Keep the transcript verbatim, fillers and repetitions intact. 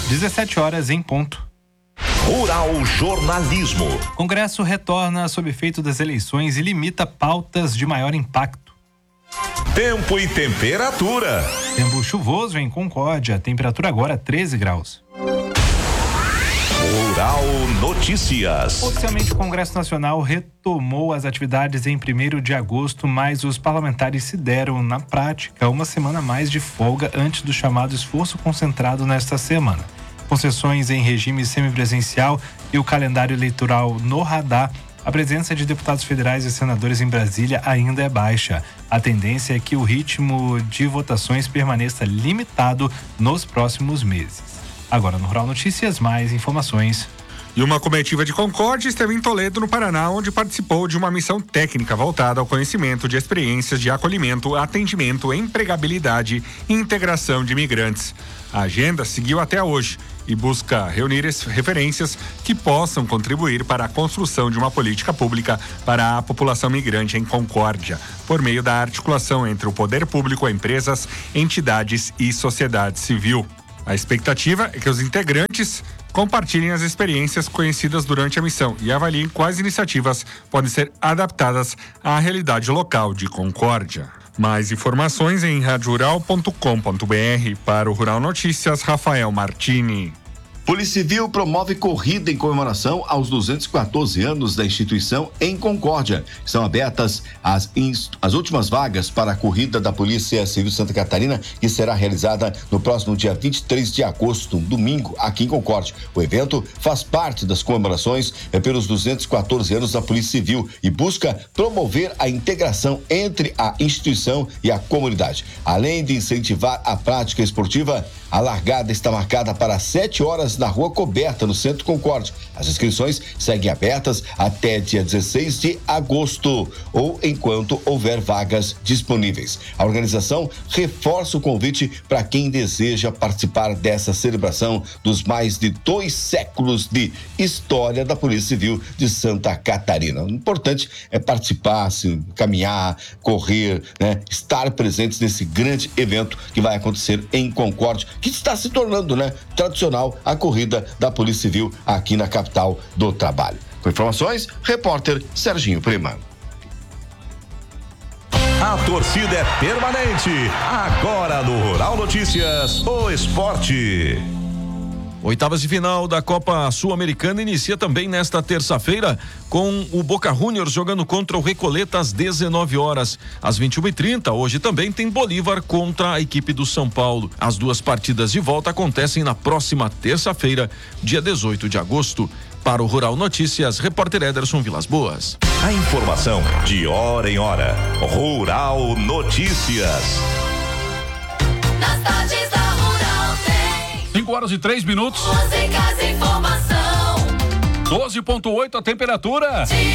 dezessete horas em ponto. Rural Jornalismo. Congresso retorna sob efeito das eleições e limita pautas de maior impacto. Tempo e temperatura. Tempo chuvoso em Concórdia, temperatura agora treze graus. Rural Notícias. Oficialmente, o Congresso Nacional retomou as atividades em primeiro de agosto, mas os parlamentares se deram, na prática, uma semana a mais de folga antes do chamado esforço concentrado nesta semana. Com sessões em regime semipresencial e o calendário eleitoral no radar, a presença de deputados federais e senadores em Brasília ainda é baixa. A tendência é que o ritmo de votações permaneça limitado nos próximos meses. Agora no Rural Notícias, mais informações. E uma comitiva de Concórdia esteve em Toledo, no Paraná, onde participou de uma missão técnica voltada ao conhecimento de experiências de acolhimento, atendimento, empregabilidade e integração de imigrantes. A agenda seguiu até hoje e busca reunir referências que possam contribuir para a construção de uma política pública para a população migrante em Concórdia, por meio da articulação entre o poder público, empresas, entidades e sociedade civil. A expectativa é que os integrantes compartilhem as experiências conhecidas durante a missão e avaliem quais iniciativas podem ser adaptadas à realidade local de Concórdia. Mais informações em rádio rural ponto com ponto br. Para o Rural Notícias, Rafael Martini. Polícia Civil promove corrida em comemoração aos duzentos e quatorze anos da instituição em Concórdia. Estão abertas as, as últimas vagas para a corrida da Polícia Civil de Santa Catarina, que será realizada no próximo dia vinte e três de agosto, domingo, aqui em Concórdia. O evento faz parte das comemorações eh, pelos duzentos e quatorze anos da Polícia Civil e busca promover a integração entre a instituição e a comunidade. Além de incentivar a prática esportiva, a largada está marcada para sete horas na Rua Coberta, no Centro Concórdia. As inscrições seguem abertas até dia dezesseis de agosto ou enquanto houver vagas disponíveis. A organização reforça o convite para quem deseja participar dessa celebração dos mais de dois séculos de história da Polícia Civil de Santa Catarina. O importante é participar, se caminhar, correr, né? Estar presentes nesse grande evento que vai acontecer em Concórdia, que está se tornando, né, tradicional a corrida da Polícia Civil aqui na capital do trabalho. Com informações, repórter Serginho Prima. A torcida é permanente. Agora no Rural Notícias, o esporte. Oitavas de final da Copa Sul-Americana inicia também nesta terça-feira com o Boca Juniors jogando contra o Recoleta às dezenove horas. Às vinte e uma e trinta, hoje também tem Bolívar contra a equipe do São Paulo. As duas partidas de volta acontecem na próxima terça-feira, dia dezoito de agosto. Para o Rural Notícias, repórter Ederson Vilas Boas. A informação de hora em hora. Rural Notícias. Nas tardes da Rural tem cinco horas e três minutos. músicas e informação. doze ponto oito a temperatura. De